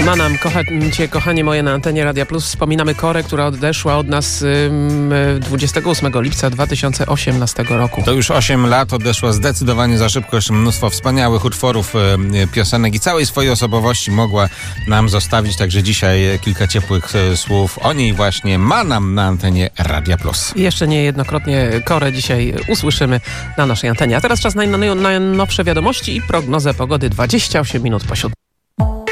Manam, kochanie moje, na antenie Radia Plus. Wspominamy Korę, która odeszła od nas 28 lipca 2018 roku. To już 8 lat, odeszła zdecydowanie za szybko. Jeszcze mnóstwo wspaniałych utworów, piosenek i całej swojej osobowości mogła nam zostawić. Także dzisiaj kilka ciepłych słów o niej właśnie Manam na antenie Radia Plus. I jeszcze niejednokrotnie Korę dzisiaj usłyszymy na naszej antenie. A teraz czas na najnowsze wiadomości i prognozę pogody 28 minut po 7.